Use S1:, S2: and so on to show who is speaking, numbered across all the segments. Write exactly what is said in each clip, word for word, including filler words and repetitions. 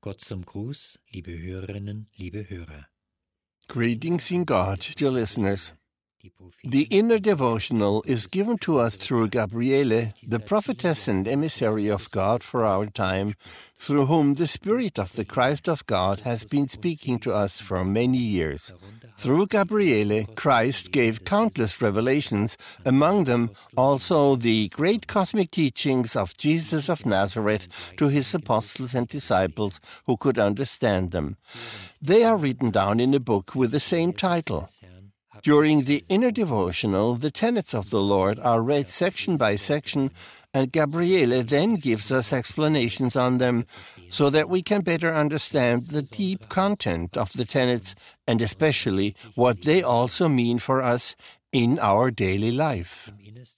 S1: Gott zum Gruß, liebe Hörerinnen, liebe Hörer.
S2: Greetings in God, dear listeners. The inner devotional is given to us through Gabriele, the prophetess and emissary of God for our time, through whom the Spirit of the Christ of God has been speaking to us for many years. Through Gabriele, Christ gave countless revelations, among them also the great cosmic teachings of Jesus of Nazareth to his apostles and disciples who could understand them. They are written down in a book with the same title. During the inner devotional, the tenets of the Lord are read section by section, and Gabriele then gives us explanations on them so that we can better understand the deep content of the tenets and especially what they also mean for us in our daily life.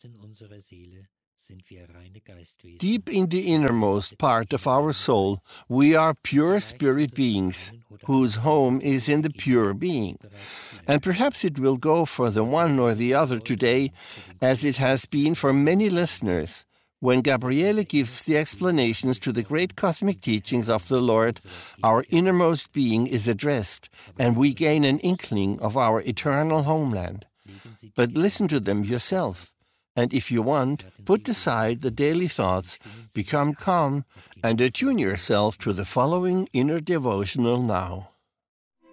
S2: Deep in the innermost part of our soul, we are pure spirit beings, whose home is in the pure being. And perhaps it will go for the one or the other today, as it has been for many listeners. When Gabriele gives the explanations to the great cosmic teachings of the Lord, our innermost being is addressed, and we gain an inkling of our eternal homeland. But listen to them yourself, and if you want, put aside the daily thoughts, become calm, and attune yourself to the following inner devotional now.